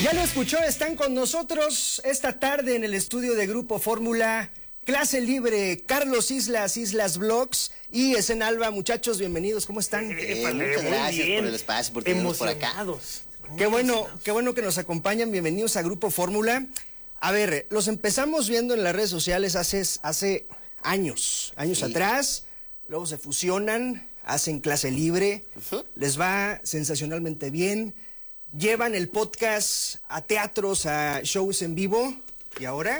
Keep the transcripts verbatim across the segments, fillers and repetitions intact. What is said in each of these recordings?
Ya lo escuchó, están con nosotros esta tarde en el estudio de Grupo Fórmula, Clase Libre, Carlos Islas, Islas Blogs y Esen Alba. Muchachos, bienvenidos, ¿cómo están? Eh, muchas Muy gracias bien. por el espacio, por tenernos por acá. Qué bueno, qué bueno que nos acompañan, bienvenidos a Grupo Fórmula. A ver, los empezamos viendo en las redes sociales hace, hace años, años sí. atrás, luego se fusionan, hacen Clase Libre, uh-huh. les va sensacionalmente bien. Llevan el podcast a teatros, a shows en vivo. ¿Y ahora?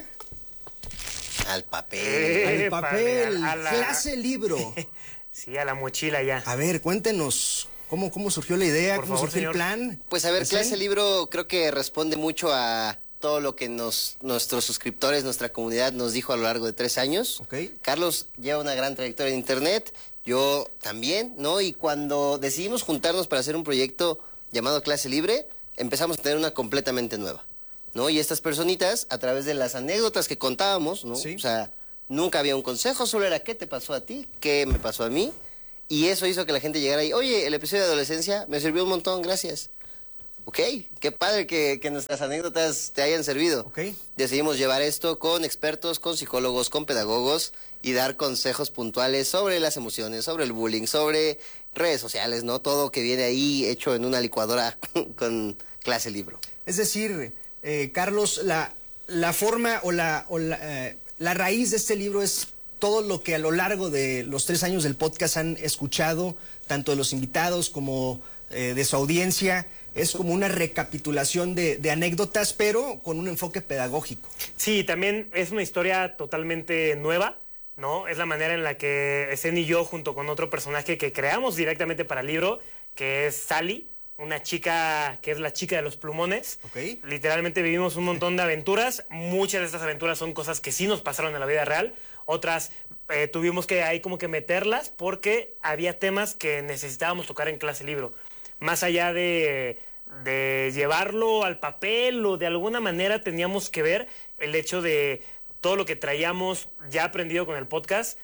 Al papel. Eh, Al papel. A la... Clase Libro. Sí, a la mochila ya. A ver, cuéntenos. ¿Cómo, cómo surgió la idea? Por ¿Cómo favor, surgió señor. el plan? Pues a ver, Clase Libro creo que responde mucho a todo lo que nos, nuestros suscriptores, nuestra comunidad nos dijo a lo largo de tres años. Okay. Carlos lleva una gran trayectoria en internet, yo también, ¿no? Y cuando decidimos juntarnos para hacer un proyecto llamado Clase Libre, empezamos a tener una completamente nueva, ¿no? Y estas personitas, a través de las anécdotas que contábamos, ¿no? Sí. O sea, nunca había un consejo, solo era qué te pasó a ti, qué me pasó a mí. Y eso hizo que la gente llegara y, oye, el episodio de adolescencia me sirvió un montón, gracias. Ok, qué padre que, que nuestras anécdotas te hayan servido. Okay. Decidimos llevar esto con expertos, con psicólogos, con pedagogos y dar consejos puntuales sobre las emociones, sobre el bullying, sobre redes sociales, ¿no? Todo que viene ahí hecho en una licuadora con Clase Libro. Es decir, eh, Carlos, la, la forma o, la, o la, eh, la raíz de este libro es todo lo que a lo largo de los tres años del podcast han escuchado, tanto de los invitados como eh, de su audiencia. Es como una recapitulación de, de anécdotas, pero con un enfoque pedagógico. Sí, también es una historia totalmente nueva, ¿no? Es la manera en la que Esen y yo, junto con otro personaje que creamos directamente para el libro, que es Sally, una chica que es la chica de los plumones. Okay. Literalmente vivimos un montón de aventuras. Muchas de estas aventuras son cosas que sí nos pasaron en la vida real. Otras eh, tuvimos que ahí como que meterlas porque había temas que necesitábamos tocar en Clase Libro. Más allá de, de llevarlo al papel o de alguna manera teníamos que ver el hecho de todo lo que traíamos ya aprendido con el podcast.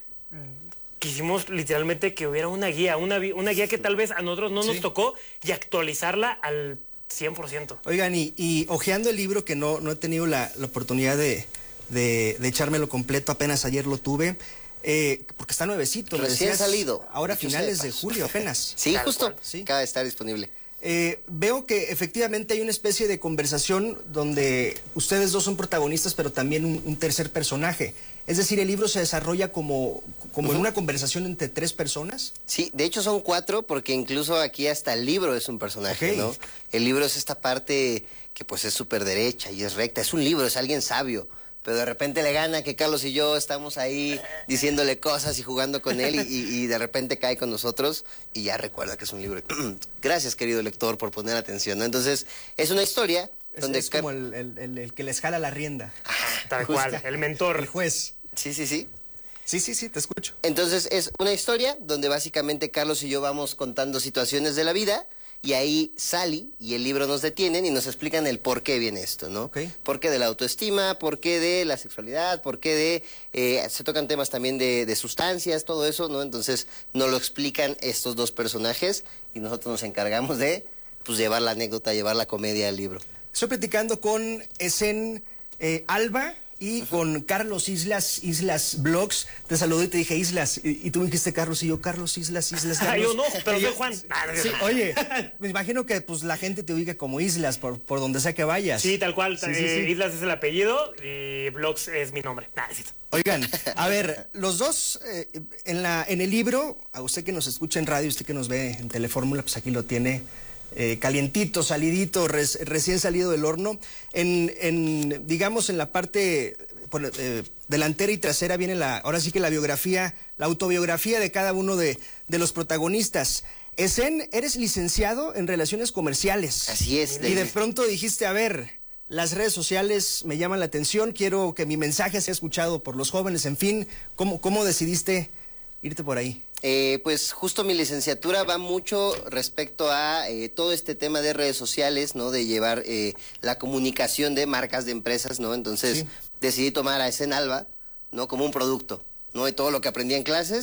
Quisimos literalmente que hubiera una guía, una, una guía que tal vez a nosotros no nos sí. tocó y actualizarla al cien por ciento. Oigan, y, y hojeando el libro, que no, no he tenido la, la oportunidad de, de, de echármelo completo, apenas ayer lo tuve, eh, porque está nuevecito. Recién decías, salido. Ahora finales de julio apenas. Sí, Tal justo, cual. Sí. acaba de estar disponible. Eh, veo que efectivamente hay una especie de conversación donde ustedes dos son protagonistas, pero también un, un tercer personaje. Es decir, el libro se desarrolla como, como uh-huh. en una conversación entre tres personas. Sí, de hecho son cuatro, porque incluso aquí hasta el libro es un personaje, okay. ¿no? El libro es esta parte que pues es súper derecha y es recta. Es un libro, es alguien sabio. Pero de repente le gana que Carlos y yo estamos ahí diciéndole cosas y jugando con él y, y, y de repente cae con nosotros y ya recuerda que es un libro. Gracias, querido lector, por poner atención, ¿no? Entonces, es una historia es, donde... Es como el, el, el, el que les jala la rienda. Ajá, tal cual, el mentor. El juez. Sí, sí, sí. Sí, sí, sí, te escucho. Entonces, es una historia donde básicamente Carlos y yo vamos contando situaciones de la vida. Y ahí Sally y el libro nos detienen y nos explican el por qué viene esto, ¿no? Okay. Por qué de la autoestima, por qué de la sexualidad, por qué de... Eh, se tocan temas también de, de sustancias, todo eso, ¿no? Entonces nos lo explican estos dos personajes y nosotros nos encargamos de pues, llevar la anécdota, llevar la comedia al libro. Estoy platicando con Esen eh, Alba y uh-huh. con Carlos Islas, Islas Blogs. Te saludé y te dije Islas, y, y tú me dijiste Carlos, y yo Carlos Islas, Islas, Carlos. Ah, yo no, pero soy yo, Juan. Sí, oye, me imagino que pues la gente te ubica como Islas por, por donde sea que vayas. Sí, tal cual. Sí, eh, sí, sí. Islas es el apellido y Blogs es mi nombre. Nah, sí. Oigan, a ver, los dos, eh, en, la, en el libro, a usted que nos escucha en radio, usted que nos ve en Telefórmula, pues aquí lo tiene... Eh, calientito, salidito, res, recién salido del horno. En, en digamos, en la parte por, eh, delantera y trasera viene la, ahora sí que la biografía, la autobiografía de cada uno de, de los protagonistas. Esen, eres licenciado en Relaciones Comerciales. Así es. Y de pronto dijiste, a ver, las redes sociales me llaman la atención, quiero que mi mensaje sea escuchado por los jóvenes, en fin, ¿cómo, cómo decidiste irte por ahí? Eh, pues justo mi licenciatura va mucho respecto a eh, todo este tema de redes sociales, ¿no? De llevar eh, la comunicación de marcas, de empresas, ¿no? Entonces sí. decidí tomar a Esen Alba, ¿no? Como un producto, ¿no? Y todo lo que aprendí en clases,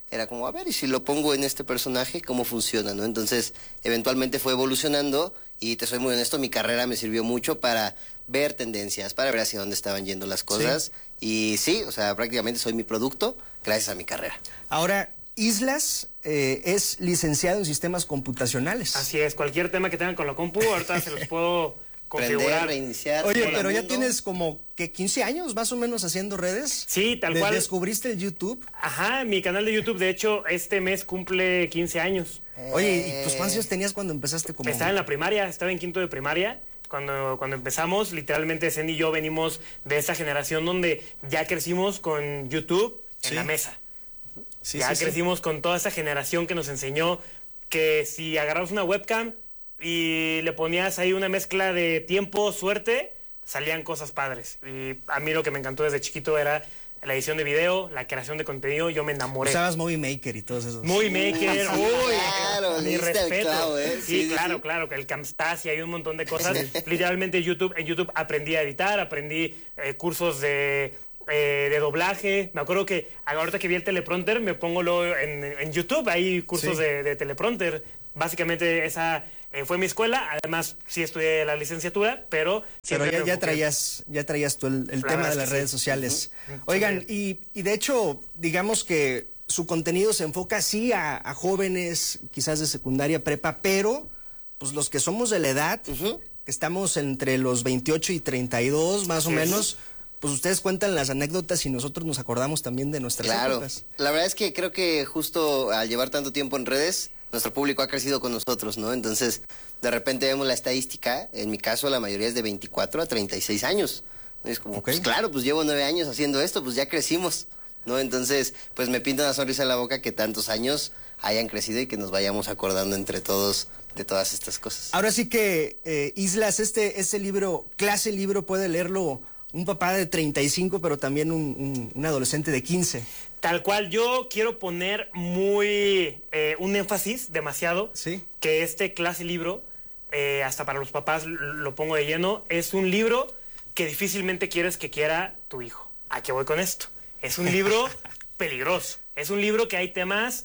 era como, a ver, y si lo pongo en este personaje, ¿cómo funciona, no? Entonces, eventualmente fue evolucionando y te soy muy honesto, mi carrera me sirvió mucho para ver tendencias, para ver hacia dónde estaban yendo las cosas. Sí. Y sí, o sea, prácticamente soy mi producto gracias a mi carrera. Ahora, Islas eh, es licenciado en sistemas computacionales. Así es, cualquier tema que tengan con la compu, ahorita se los puedo configurar. Prender, reiniciar. Oye, todo pero el ya mundo. tienes como que quince años más o menos haciendo redes. Sí, tal De- cual. ¿Descubriste el YouTube? Ajá, mi canal de YouTube, de hecho, este mes cumple quince años. Oye, ¿y tus cuántos años tenías cuando empezaste como...? Estaba en la primaria, estaba en quinto de primaria. Cuando, cuando empezamos, literalmente Zen y yo venimos de esa generación donde ya crecimos con YouTube en Sí. la mesa. Sí, ya sí, sí. crecimos con toda esa generación que nos enseñó que si agarrabas una webcam y le ponías ahí una mezcla de tiempo, suerte, salían cosas padres. Y a mí lo que me encantó desde chiquito era la edición de video, la creación de contenido, yo me enamoré. Usabas Movie Maker y todos esos. Movie Maker, Sí, uy, claro, mi le diste al respeto. clavo, ¿eh? Sí, Sí, sí, claro, sí. claro, que el Camtasia, hay un montón de cosas. Literalmente YouTube, en YouTube aprendí a editar, aprendí eh, cursos de, eh, de doblaje. Me acuerdo que ahorita que vi el teleprompter, me pongo luego en, en YouTube, hay cursos Sí. de, de teleprompter. Básicamente esa eh, fue mi escuela, además sí estudié la licenciatura, pero Pero siempre ya, me ya enfoqué- traías, ya traías tú el, el La tema verdad de es las que redes sí. sociales. Ujú. Oigan, Sí. y, y de hecho, digamos que su contenido se enfoca sí a, a jóvenes, quizás de secundaria, prepa, pero pues los que somos de la edad, Ujú. que estamos entre los veintiocho y treinta y dos, más o Así es. menos, pues ustedes cuentan las anécdotas y nosotros nos acordamos también de nuestras Claro, épocas. la verdad es que creo que justo al llevar tanto tiempo en redes, nuestro público ha crecido con nosotros, ¿no? Entonces, de repente vemos la estadística, en mi caso la mayoría es de veinticuatro a treinta y seis años. Es como, Ok. pues claro, pues llevo nueve años haciendo esto, pues ya crecimos, ¿no? Entonces, pues me pinta una sonrisa en la boca que tantos años hayan crecido y que nos vayamos acordando entre todos de todas estas cosas. Ahora sí que, eh, Islas, este, este libro, clase libro, puede leerlo un papá de treinta y cinco, pero también un, un- un adolescente de quince. Tal cual, yo quiero poner muy eh, un énfasis demasiado Sí. que este clase libro, eh, hasta para los papás l- lo pongo de lleno, es un libro que difícilmente quieres que quiera tu hijo. ¿A qué voy con esto? Es un libro peligroso, es un libro que hay temas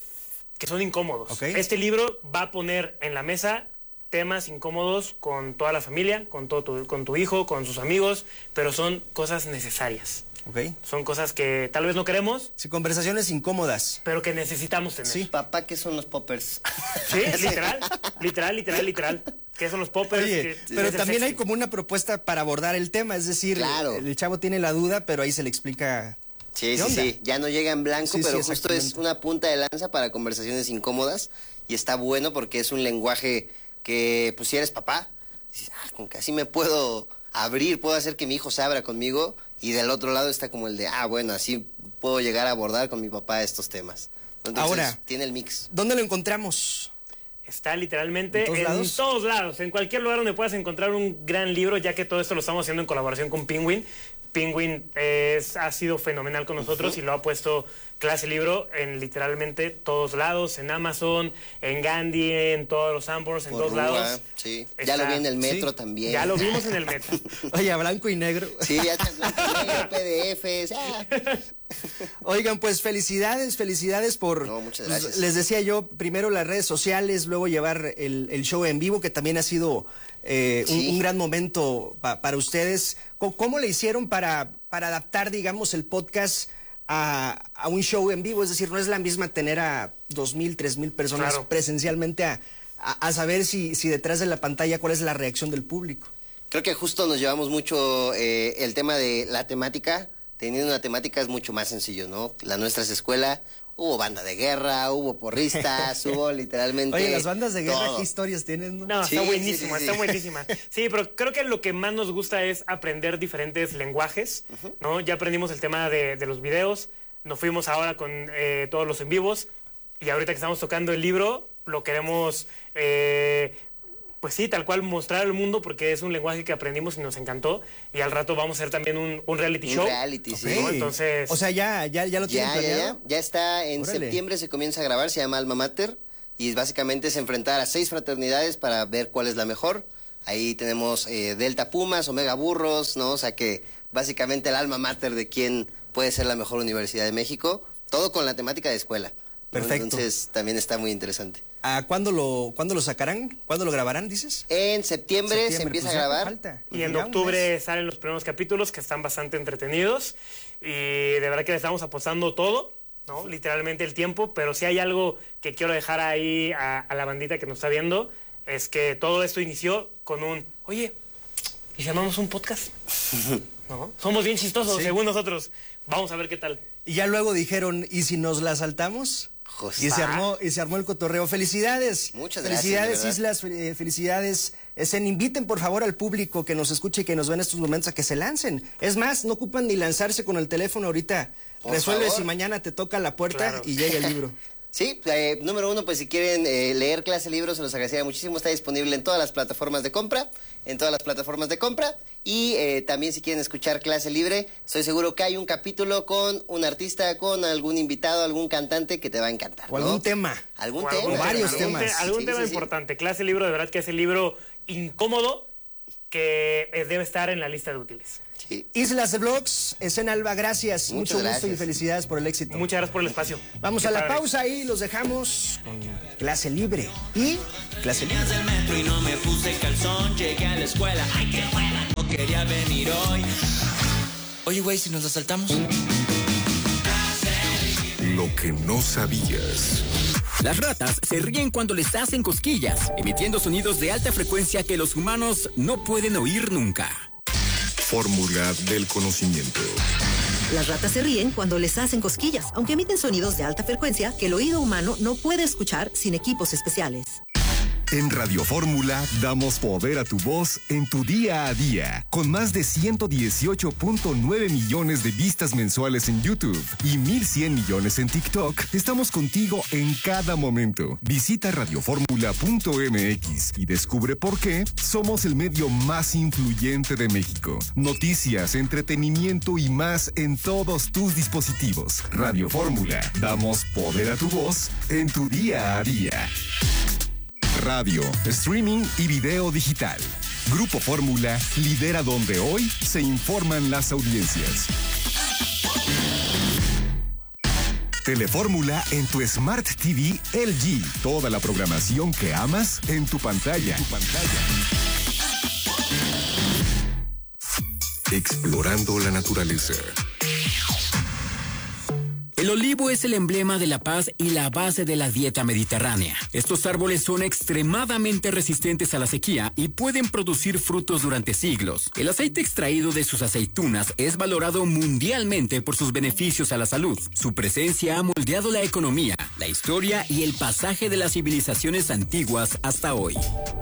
que son incómodos. Ok. Este libro va a poner en la mesa temas incómodos con toda la familia, con, todo tu, con tu hijo, con sus amigos, pero son cosas necesarias. ¿Ok? Son cosas que tal vez no queremos, Sí, conversaciones incómodas. pero que necesitamos tener. Sí. Papá, ¿qué son los poppers? Sí, literal, literal, literal, literal. ¿Qué son los poppers? Oye, ¿Qué- pero es el también hay sexting? como una propuesta para abordar el tema, es decir, Claro. el chavo tiene la duda, pero ahí se le explica. Sí, ¿Qué sí, onda? sí. Ya no llega en blanco, Sí, sí, pero justo es exactamente. una punta de lanza para conversaciones incómodas y está bueno porque es un lenguaje que, pues si eres papá, dices, ah, con que así me puedo abrir, puedo hacer que mi hijo se abra conmigo y del otro lado está como el de, ah, bueno, así puedo llegar a abordar con mi papá estos temas. Entonces, Ahora- tiene el mix. ¿Dónde lo encontramos? Está literalmente ¿En todos en lados? todos lados, en cualquier lugar donde puedas encontrar un gran libro, ya que todo esto lo estamos haciendo en colaboración con Penguin. Penguin es, ha sido fenomenal con nosotros y lo ha puesto clase libro en literalmente todos lados, en Amazon, en Gandhi, en todos los Sanborns, en Por todos Rúa, lados. sí. Está- Ya lo vi en el metro sí, también. Ya lo vimos en el metro. Oye, a blanco y negro. Sí, ya está en blanco y negro, P D Fs. ah. Oigan, pues felicidades, felicidades por... No, muchas pues, gracias. les decía yo, primero las redes sociales, luego llevar el, el show en vivo, que también ha sido eh, un, Sí. un gran momento pa- para ustedes. ¿Cómo, cómo le hicieron para, para adaptar, digamos, el podcast a, a un show en vivo? Es decir, no es la misma tener a dos mil, tres mil personas Claro. presencialmente a, a, a saber si, si detrás de la pantalla cuál es la reacción del público. Creo que justo nos llevamos mucho eh, el tema de la temática. Teniendo una temática es mucho más sencillo, ¿no? La nuestra es escuela, hubo banda de guerra, hubo porristas, hubo literalmente Oye, las bandas de guerra, todo. ¿qué historias tienen? no? No, Sí, está sí, buenísima, sí, sí. está buenísima. Sí, pero creo que lo que más nos gusta es aprender diferentes lenguajes, ¿no? Ya aprendimos el tema de, de los videos, nos fuimos ahora con eh, todos los en vivos y ahorita que estamos tocando el libro, lo queremos, eh, pues sí, tal cual mostrar al mundo porque es un lenguaje que aprendimos y nos encantó y al rato vamos a hacer también un, un reality Un show. reality, sí. ¿no? Entonces, O sea, ya, ya, ya lo tienen Ya, ya, planeado. ya. Ya está, en Órale. septiembre se comienza a grabar, se llama Alma Mater. Y básicamente es enfrentar a seis fraternidades para ver cuál es la mejor. Ahí tenemos eh, Delta Pumas, Omega Burros, ¿no? O sea que básicamente el alma mater de quién puede ser la mejor universidad de México. todo con la temática de escuela. Perfecto. Entonces también está muy interesante. ¿A cuándo lo, ¿Cuándo lo sacarán? ¿Cuándo lo grabarán, dices? En septiembre, septiembre se empieza pues a grabar. Falta. Y en octubre salen los primeros capítulos que están bastante entretenidos. Y de verdad que le estamos apostando todo, ¿no? Literalmente el tiempo. Pero si hay algo que quiero dejar ahí a, a la bandita que nos está viendo, es que todo esto inició con un, oye, ¿y si llamamos un podcast? ¿No? Somos bien chistosos, sí. Según nosotros. Vamos a ver qué tal. Y ya luego dijeron, ¿y si nos la saltamos? José. Y se armó, y se armó el cotorreo. Felicidades. Muchas felicidades, gracias. Islas, eh, felicidades. Esen, inviten por favor al público que nos escuche y que nos ve en estos momentos a que se lancen. Es más, no ocupan ni lanzarse con el teléfono ahorita. Por Resuelves favor. Si mañana te toca la puerta claro. Y llega el libro. Sí, eh, número uno, pues si quieren eh, leer clase libros, se los agradecería muchísimo. Está disponible en todas las plataformas de compra, en todas las plataformas de compra. Y eh, también si quieren escuchar clase libre, estoy seguro que hay un capítulo con un artista, con algún invitado, algún cantante que te va a encantar, ¿no? O algún tema. Algún o tema. Algún, varios algún temas. Te, algún sí, tema sí, importante. Sí. Clase libro, de verdad que es el libro incómodo que eh, debe estar en la lista de útiles. Sí. Islas de Blogs, Esen Alba, gracias. Muchas Mucho gracias. gusto y felicidades por el éxito. Muchas gracias por el espacio. Vamos Qué a la padre. pausa y los dejamos con clase libre. Y clase libre. Del metro y no me puse calzón, llegué a la escuela. Ay, qué buena, no quería venir hoy. Oye, güey, si nos la saltamos. Lo que no sabías. Las ratas se ríen cuando les hacen cosquillas, emitiendo sonidos de alta frecuencia que los humanos no pueden oír nunca. Fórmula del conocimiento. Las ratas se ríen cuando les hacen cosquillas, aunque emiten sonidos de alta frecuencia que el oído humano no puede escuchar sin equipos especiales. En Radio Fórmula damos poder a tu voz en tu día a día, con más de ciento dieciocho punto nueve millones de vistas mensuales en YouTube y mil cien millones en TikTok. Estamos contigo en cada momento. Visita radioformula punto m x y descubre por qué somos el medio más influyente de México. Noticias, entretenimiento y más en todos tus dispositivos. Radio Fórmula, damos poder a tu voz en tu día a día. Radio, streaming y video digital. Grupo Fórmula lidera donde hoy se informan las audiencias. Telefórmula en tu Smart T V L G. Toda la programación que amas en tu pantalla. Tu pantalla. Explorando la naturaleza. El olivo es el emblema de la paz y la base de la dieta mediterránea. Estos árboles son extremadamente resistentes a la sequía y pueden producir frutos durante siglos. El aceite extraído de sus aceitunas es valorado mundialmente por sus beneficios a la salud. Su presencia ha moldeado la economía, la historia y el pasaje de las civilizaciones antiguas hasta hoy.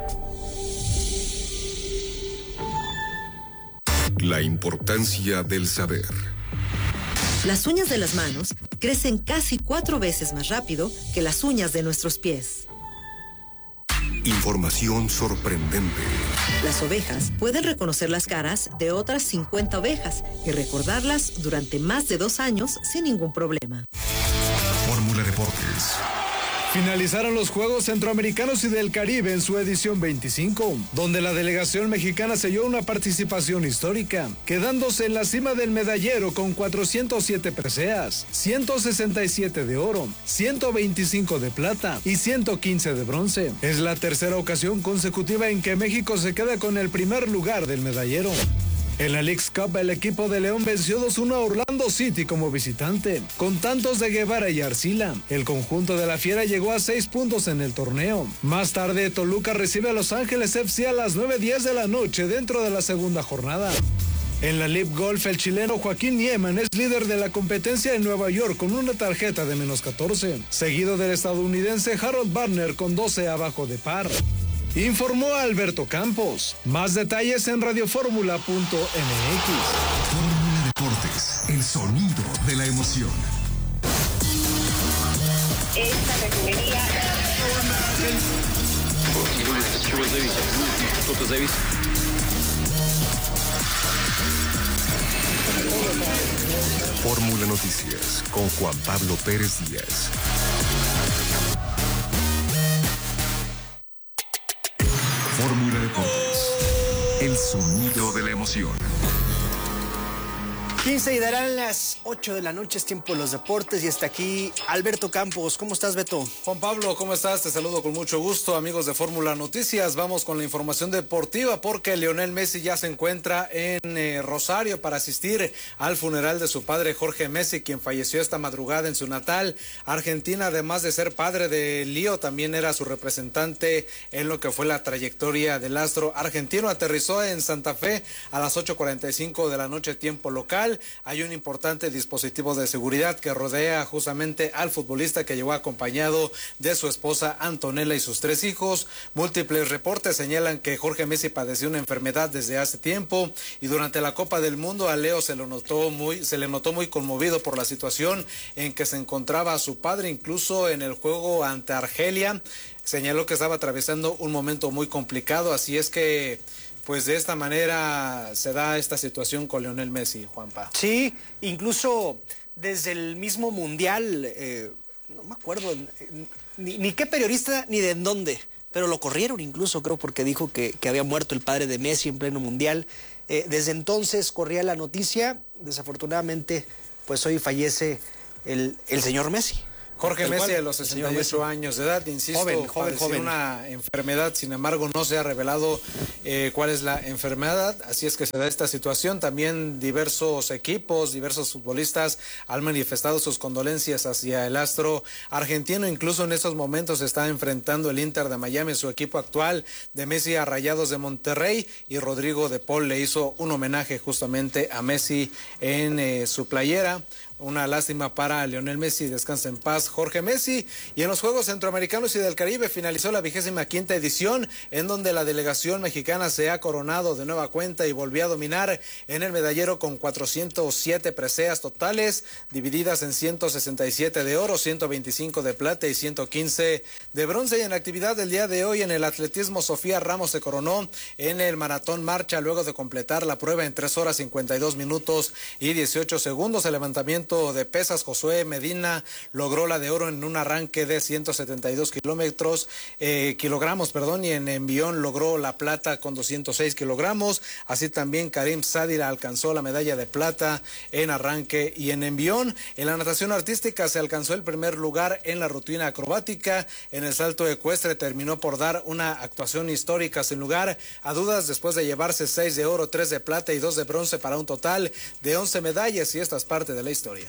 La importancia del saber. Las uñas de las manos crecen casi cuatro veces más rápido que las uñas de nuestros pies. Información sorprendente. Las ovejas pueden reconocer las caras de otras cincuenta ovejas y recordarlas durante más de dos años sin ningún problema. Fórmula Deportes. Finalizaron los Juegos Centroamericanos y del Caribe en su edición veinticinco, donde la delegación mexicana selló una participación histórica, quedándose en la cima del medallero con cuatrocientos siete preseas, ciento sesenta y siete de oro, ciento veinticinco de plata y ciento quince de bronce. Es la tercera ocasión consecutiva en que México se queda con el primer lugar del medallero. En la Leagues Cup, el equipo de León venció dos uno a Orlando City como visitante, con tantos de Guevara y Arcila. El conjunto de la Fiera llegó a seis puntos en el torneo. Más tarde, Toluca recibe a Los Ángeles F C a las nueve diez de la noche dentro de la segunda jornada. En la Live Golf, el chileno Joaquín Niemann es líder de la competencia en Nueva York con una tarjeta de menos catorce, seguido del estadounidense Harold Varner con doce abajo de par. Informó Alberto Campos. Más detalles en radioformula punto m x. Fórmula Deportes, el sonido de la emoción. Esta refinería... Fórmula Noticias con Juan Pablo Pérez Díaz. Fórmula Deportes, el sonido de la emoción. quince y darán las ocho de la noche, es tiempo de los deportes y está aquí Alberto Campos. ¿Cómo estás, Beto? Juan Pablo, ¿cómo estás? Te saludo con mucho gusto, amigos de Fórmula Noticias. Vamos con la información deportiva porque Lionel Messi ya se encuentra en eh, Rosario para asistir al funeral de su padre Jorge Messi, quien falleció esta madrugada en su natal Argentina. Además de ser padre de Lío, también era su representante en lo que fue la trayectoria del astro argentino. Aterrizó en Santa Fe a las ocho cuarenta y cinco de la noche, tiempo local. Hay un importante dispositivo de seguridad que rodea justamente al futbolista, que llegó acompañado de su esposa Antonella y sus tres hijos. Múltiples reportes señalan que Jorge Messi padeció una enfermedad desde hace tiempo y durante la Copa del Mundo a Leo se lo notó muy, se le notó muy conmovido por la situación en que se encontraba su padre. Incluso en el juego ante Argelia señaló que estaba atravesando un momento muy complicado, así es que pues de esta manera se da esta situación con Lionel Messi, Juanpa. Sí, incluso desde el mismo Mundial, eh, no me acuerdo ni, ni qué periodista ni de en dónde, pero lo corrieron incluso, creo, porque dijo que, que había muerto el padre de Messi en pleno Mundial. Eh, desde entonces corría la noticia, desafortunadamente, pues hoy fallece el, el señor Messi. Jorge Messi, a los sesenta y ocho años de edad, insisto, joven, joven, joven. una enfermedad, sin embargo no se ha revelado eh, cuál es la enfermedad, así es que se da esta situación. También diversos equipos, diversos futbolistas han manifestado sus condolencias hacia el astro argentino. Incluso en estos momentos se está enfrentando el Inter de Miami, su equipo actual, de Messi a Rayados de Monterrey, y Rodrigo de Paul le hizo un homenaje justamente a Messi en eh, su playera. Una lástima para Lionel Messi, descansa en paz Jorge Messi. Y en los Juegos Centroamericanos y del Caribe finalizó la vigésima quinta edición, en donde la delegación mexicana se ha coronado de nueva cuenta y volvió a dominar en el medallero con cuatrocientas siete preseas totales, divididas en ciento sesenta y siete de oro, ciento veinticinco de plata y ciento quince de bronce. Y en la actividad del día de hoy en el atletismo, Sofía Ramos se coronó en el maratón marcha luego de completar la prueba en tres horas cincuenta y dos minutos y dieciocho segundos. El levantamiento de pesas, Josué Medina logró la de oro en un arranque de ciento setenta y dos kilómetros, eh, kilogramos, perdón, y en envión logró la plata con doscientos seis kilogramos. Así también Karim Sadira alcanzó la medalla de plata en arranque y en envión. En la natación artística se alcanzó el primer lugar en la rutina acrobática. En el salto ecuestre terminó por dar una actuación histórica sin lugar a dudas, después de llevarse seis de oro, tres de plata y dos de bronce para un total de once medallas, y esta es parte de la historia.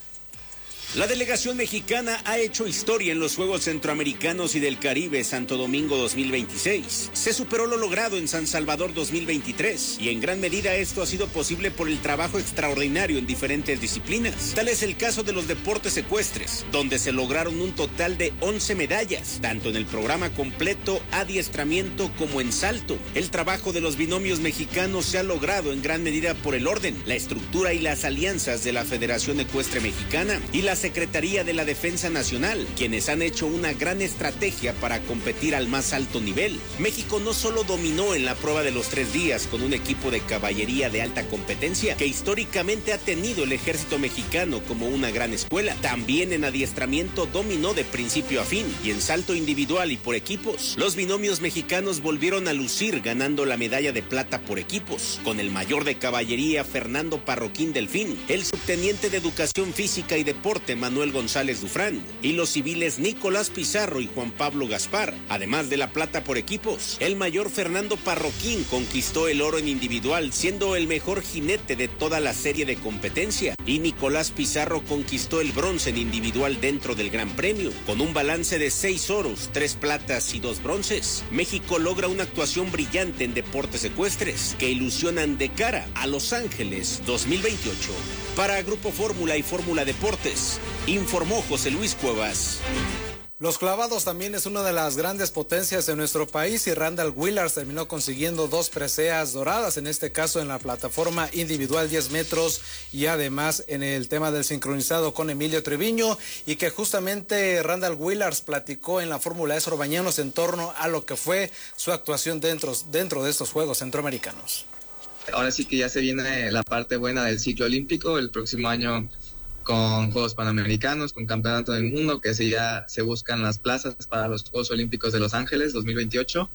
La delegación mexicana ha hecho historia en los Juegos Centroamericanos y del Caribe Santo Domingo dos mil veintiséis. Se superó lo logrado en San Salvador dos mil veintitrés y en gran medida esto ha sido posible por el trabajo extraordinario en diferentes disciplinas. Tal es el caso de los deportes ecuestres, donde se lograron un total de once medallas, tanto en el programa completo, adiestramiento como en salto. El trabajo de los binomios mexicanos se ha logrado en gran medida por el orden, la estructura y las alianzas de la Federación Ecuestre Mexicana y la Secretaría de la Defensa Nacional, quienes han hecho una gran estrategia para competir al más alto nivel. México no solo dominó en la prueba de los tres días con un equipo de caballería de alta competencia que históricamente ha tenido el ejército mexicano como una gran escuela, también en adiestramiento dominó de principio a fin, y en salto individual y por equipos, los binomios mexicanos volvieron a lucir ganando la medalla de plata por equipos, con el mayor de caballería Fernando Parroquín Delfín, el subteniente de Educación Física y Deporte Manuel González Dufrán y los civiles Nicolás Pizarro y Juan Pablo Gaspar. Además de la plata por equipos, el mayor Fernando Parroquín conquistó el oro en individual, siendo el mejor jinete de toda la serie de competencia, y Nicolás Pizarro conquistó el bronce en individual dentro del Gran Premio. Con un balance de seis oros, tres platas y dos bronces, México logra una actuación brillante en deportes ecuestres que ilusionan de cara a Los Ángeles dos mil veintiocho. Para Grupo Fórmula y Fórmula Deportes, informó José Luis Cuevas. Los clavados también es una de las grandes potencias de nuestro país, y Randall Willars terminó consiguiendo dos preseas doradas, en este caso en la plataforma individual diez metros y además en el tema del sincronizado con Emilio Treviño, y que justamente Randall Willars platicó en la Fórmula Eso Bañanos en torno a lo que fue su actuación dentro, dentro de estos Juegos Centroamericanos. Ahora sí que ya se viene la parte buena del ciclo olímpico el próximo año, con Juegos Panamericanos, con Campeonato del Mundo, que se ya se buscan las plazas para los Juegos Olímpicos de Los Ángeles dos mil veintiocho.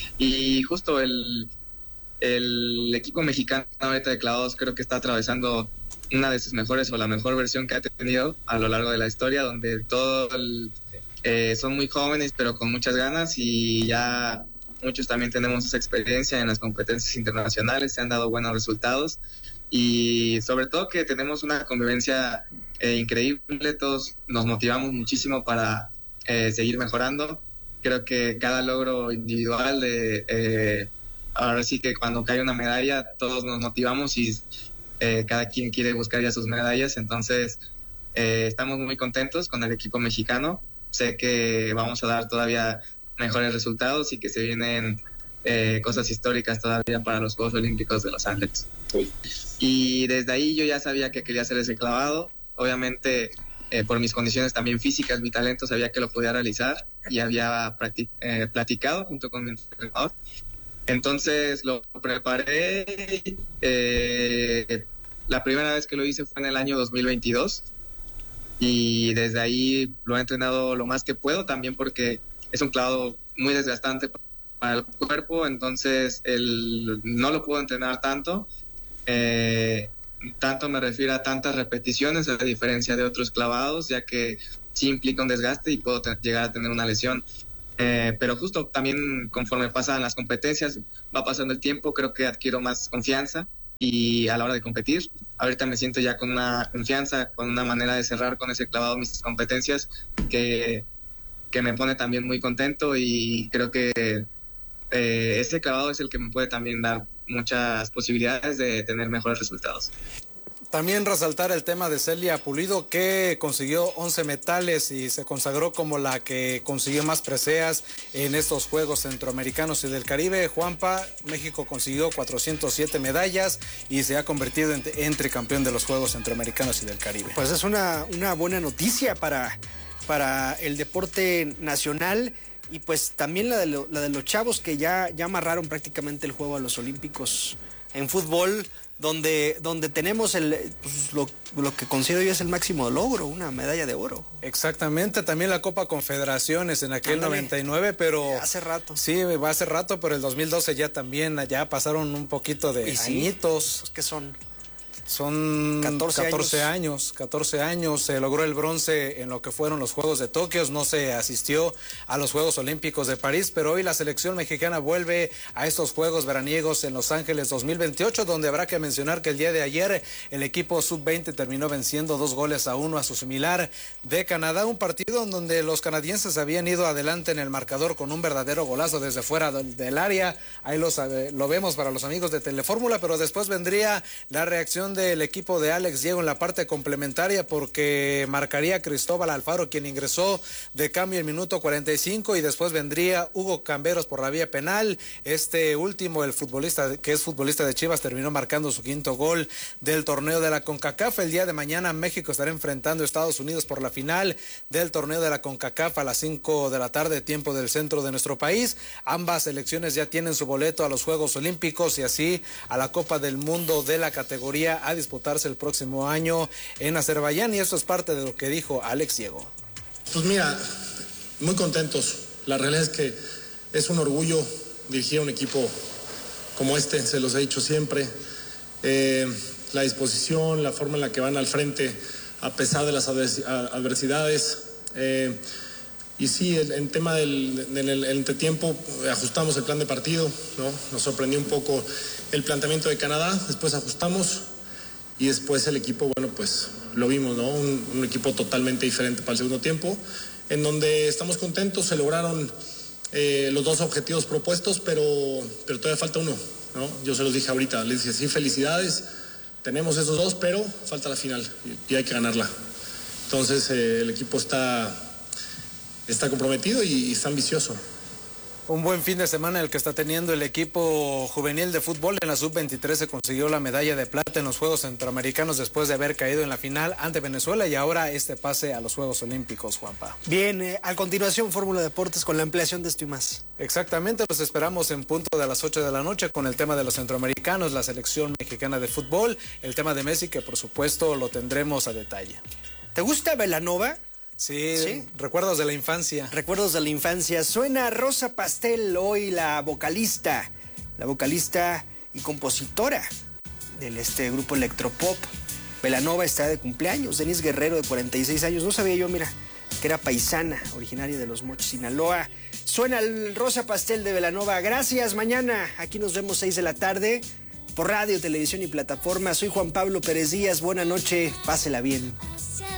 Y justo el, el equipo mexicano ahorita de clavados creo que está atravesando una de sus mejores o la mejor versión que ha tenido a lo largo de la historia, donde todos eh, son muy jóvenes pero con muchas ganas, y ya muchos también tenemos esa experiencia en las competencias internacionales, se han dado buenos resultados, y sobre todo que tenemos una convivencia eh, increíble, todos nos motivamos muchísimo para eh, seguir mejorando. Creo que cada logro individual, de eh, ahora sí que cuando cae una medalla todos nos motivamos y eh, cada quien quiere buscar ya sus medallas, entonces eh, estamos muy contentos con el equipo mexicano. Sé que vamos a dar todavía mejores resultados y que se vienen eh, cosas históricas todavía para los Juegos Olímpicos de Los Ángeles. Sí. Y desde ahí yo ya sabía que quería hacer ese clavado. Obviamente eh, por mis condiciones también físicas, mi talento, sabía que lo podía realizar y había practic- eh, platicado junto con mi entrenador. Entonces lo preparé. Eh, la primera vez que lo hice fue en el año dos mil veintidós y desde ahí lo he entrenado lo más que puedo, también porque es un clavado muy desgastante para el cuerpo, entonces el, no lo puedo entrenar tanto. Eh, tanto me refiero a tantas repeticiones, a diferencia de otros clavados, ya que sí implica un desgaste y puedo te- llegar a tener una lesión. Eh, pero justo también conforme pasan las competencias, va pasando el tiempo, creo que adquiero más confianza y a la hora de competir, ahorita me siento ya con una confianza, con una manera de cerrar con ese clavado mis competencias que, que me pone también muy contento, y creo que eh, ese clavado es el que me puede también dar muchas posibilidades de tener mejores resultados. También resaltar el tema de Celia Pulido, que consiguió once metales y se consagró como la que consiguió más preseas en estos Juegos Centroamericanos y del Caribe. Juanpa, México consiguió cuatrocientas siete medallas y se ha convertido en, en tricampeón de los Juegos Centroamericanos y del Caribe. Pues es una, una buena noticia para, para el deporte nacional, y pues también la de, lo, la de los chavos que ya, ya amarraron prácticamente el juego a los Olímpicos en fútbol, donde, donde tenemos el, pues, lo, lo que considero yo es el máximo logro, una medalla de oro. Exactamente, también la Copa Confederaciones en aquel Ándale. noventa y nueve, pero... Hace rato. Sí, va hace rato, pero el dos mil doce ya también, ya pasaron un poquito de ¿Y sí? añitos. Pues, ¿qué son? Son catorce, catorce años. catorce años, se logró el bronce en lo que fueron los Juegos de Tokio, no se asistió a los Juegos Olímpicos de París, pero hoy la selección mexicana vuelve a estos Juegos veraniegos en Los Ángeles dos mil veintiocho, donde habrá que mencionar que el día de ayer el equipo sub veinte terminó venciendo dos goles a uno a su similar de Canadá, un partido en donde los canadienses habían ido adelante en el marcador con un verdadero golazo desde fuera del área. Ahí lo, lo vemos para los amigos de Telefórmula, pero después vendría la reacción del equipo de Alex Diego en la parte complementaria, porque marcaría Cristóbal Alfaro, quien ingresó de cambio en minuto cuarenta y cinco, y después vendría Hugo Camberos por la vía penal. Este último, el futbolista que es futbolista de Chivas, terminó marcando su quinto gol del torneo de la CONCACAF. El día de mañana México estará enfrentando a Estados Unidos por la final del torneo de la CONCACAF a las cinco de la tarde, tiempo del centro de nuestro país. Ambas selecciones ya tienen su boleto a los Juegos Olímpicos y así a la Copa del Mundo de la categoría a disputarse el próximo año en Azerbaiyán, y eso es parte de lo que dijo Alex Diego. Pues mira, muy contentos. La realidad es que es un orgullo dirigir a un equipo como este, se los he dicho siempre. Eh, la disposición, la forma en la que van al frente a pesar de las adversidades. Eh, y sí, en, en tema del, del el entretiempo, ajustamos el plan de partido, ¿no? Nos sorprendió un poco el planteamiento de Canadá, después ajustamos. Y después el equipo, bueno, pues lo vimos, ¿no? Un, un equipo totalmente diferente para el segundo tiempo, en donde estamos contentos, se lograron eh, los dos objetivos propuestos, pero, pero todavía falta uno, ¿no? Yo se los dije ahorita, les dije, sí, felicidades, tenemos esos dos, pero falta la final y, y hay que ganarla. Entonces eh, el equipo está, está comprometido y, y está ambicioso. Un buen fin de semana el que está teniendo el equipo juvenil de fútbol. En la sub veintitrés se consiguió la medalla de plata en los Juegos Centroamericanos después de haber caído en la final ante Venezuela, y ahora este pase a los Juegos Olímpicos, Juanpa. Bien, eh, a continuación Fórmula Deportes con la ampliación de esto y más. Exactamente, los esperamos en punto de las ocho de la noche con el tema de los centroamericanos, la selección mexicana de fútbol, el tema de Messi, que por supuesto lo tendremos a detalle. ¿Te gusta Belanova? Sí, sí, recuerdos de la infancia. Recuerdos de la infancia. Suena Rosa Pastel, hoy la vocalista, la vocalista y compositora del este grupo electropop. Belanova está de cumpleaños. Denise Guerrero, de cuarenta y seis años. No sabía yo, mira, que era paisana, originaria de Los Mochis, Sinaloa. Suena el Rosa Pastel de Belanova. Gracias, mañana. Aquí nos vemos seis de la tarde por radio, televisión y plataforma. Soy Juan Pablo Pérez Díaz. Buena noche, pásela bien.